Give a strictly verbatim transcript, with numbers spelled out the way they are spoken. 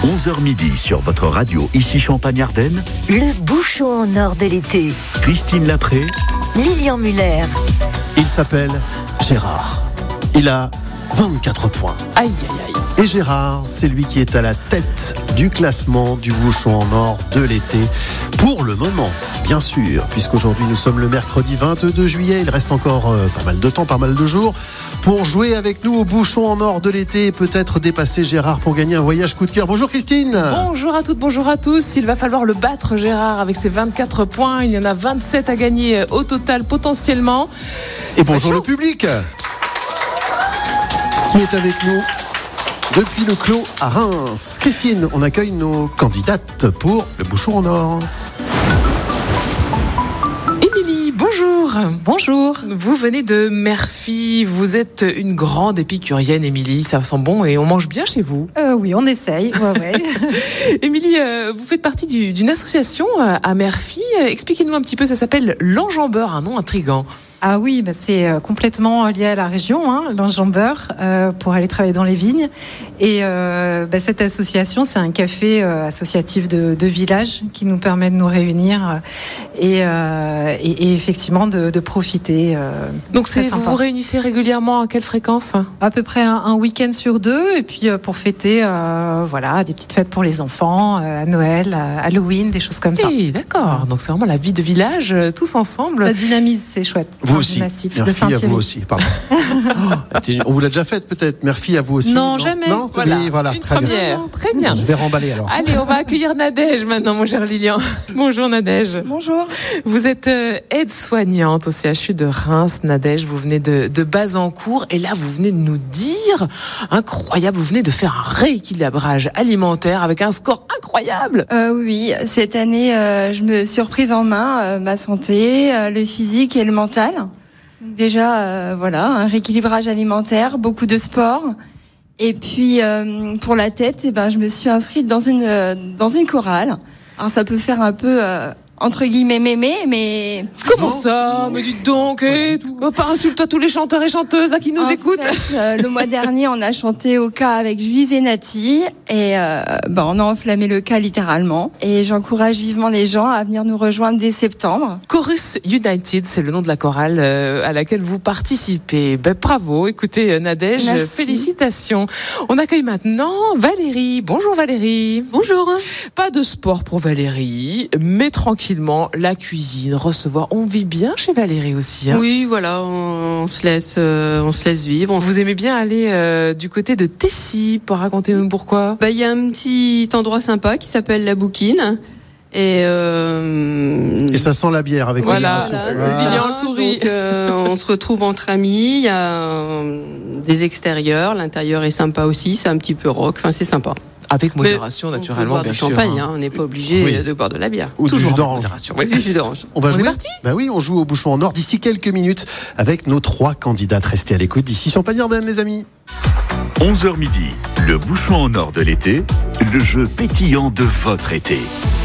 onze heures midi sur votre radio, ici Champagne-Ardenne. Le bouchon en or de l'été. Christine Lapré. Lilian Muller. Il s'appelle Gérard. Il a vingt-quatre points. Aïe, aïe, aïe. Et Gérard, c'est lui qui est à la tête du classement du bouchon en or de l'été. Pour le moment, bien sûr, puisqu'aujourd'hui nous sommes le mercredi vingt-deux juillet. Il reste encore euh, pas mal de temps, pas mal de jours pour jouer avec nous au bouchon en or de l'été et peut-être dépasser Gérard pour gagner un voyage coup de cœur. Bonjour Christine. Bonjour à toutes, bonjour à tous. Il va falloir le battre, Gérard, avec ses vingt-quatre points. Il y en a vingt-sept à gagner au total potentiellement. Et bonjour le public qui est avec nous depuis le Clos à Reims. Christine, on accueille nos candidates pour le bouchon en or. Émilie, bonjour. Bonjour. Vous venez de Merphy. Vous êtes une grande épicurienne, Émilie. Ça sent bon et on mange bien chez vous. Euh, oui, on essaye. Ouais, ouais. Émilie, euh, vous faites partie du, d'une association euh, à Merphy. Euh, expliquez-nous un petit peu. Ça s'appelle l'Enjambeur, un nom intriguant. Ah oui, bah c'est complètement lié à la région, hein, l'Enjambeur, euh, pour aller travailler dans les vignes. Et euh, bah cette association, c'est un café euh, associatif de, de village qui nous permet de nous réunir et, euh, et, et effectivement de, de profiter. Euh, Donc c'est, vous vous réunissez régulièrement à quelle fréquence ? À peu près un, un week-end sur deux, et puis euh, pour fêter, euh, voilà, des petites fêtes pour les enfants, euh, à Noël, à Halloween, des choses comme ça. Oui, d'accord. Donc c'est vraiment la vie de village, euh, tous ensemble. Ça dynamise, c'est chouette. Vous aussi, Massif, Merphy à vous aussi, pardon. Oh, on vous l'a déjà faite peut-être, Merphy à vous aussi. Non, non jamais. Non, voilà, oui, voilà, une très première. bien. Très bien. Je vais remballer alors. Allez, on va accueillir Nadège maintenant, mon cher Lilian. Bonjour Nadège. Bonjour. Vous êtes euh, aide-soignante au C H U de Reims, Nadège. Vous venez de, de Bazancourt et là, vous venez de nous dire, incroyable, vous venez de faire un rééquilibrage alimentaire avec un score incroyable. Euh, oui, cette année, euh, je me suis reprise en main, euh, ma santé, euh, le physique et le mental. Déjà, euh, voilà, un rééquilibrage alimentaire, beaucoup de sport. Et puis, euh, pour la tête, eh ben, je me suis inscrite dans une, euh, dans une chorale. Alors, ça peut faire un peu, euh, entre guillemets, mémé, mais... Comment Non. ça ? Mais dites donc, eh, t- pas insulte à tous les chanteurs et chanteuses là, qui nous En écoutent. fait, euh, le mois dernier, on a chanté au cas avec Juiz et Nati. Et euh, ben, on a enflammé le cas littéralement. Et j'encourage vivement les gens à venir nous rejoindre dès septembre. Chorus United, c'est le nom de la chorale euh, à laquelle vous participez. Ben, bravo, écoutez euh, Nadège, Merci. félicitations. On accueille maintenant Valérie. Bonjour Valérie. Bonjour. Pas de sport pour Valérie, mais tranquillement la cuisine, recevoir. On vit bien chez Valérie aussi. Hein. Oui, voilà, on, on se laisse, euh, on se laisse vivre. On- Vous aimez bien aller euh, du côté de Tessy, pour raconter-nous pourquoi. Bah, il y a un petit endroit sympa qui s'appelle la Bouquine. Et, euh, Et ça sent la bière avec Voilà. le voilà, bière. c'est Voilà. ça. Lilian le sourit. Donc, euh, on se retrouve entre amis. Il y a euh, des extérieurs, l'intérieur est sympa aussi. C'est un petit peu rock. Enfin, c'est sympa. Avec Mais modération, on peut naturellement, boire bien du sûr. champagne, hein. hein. On n'est pas obligé Oui. de boire de la bière. Ou du Toujours jus avec d'orange. modération. Oui, du jus d'orange. On va On est jouer. parti ? Ben oui, on joue au bouchon en or d'ici quelques minutes avec nos trois candidates. Restez à l'écoute d'ici Champagne-Ardenne, les amis. onze heures midi, le bouchon en or de l'été, le jeu pétillant de votre été.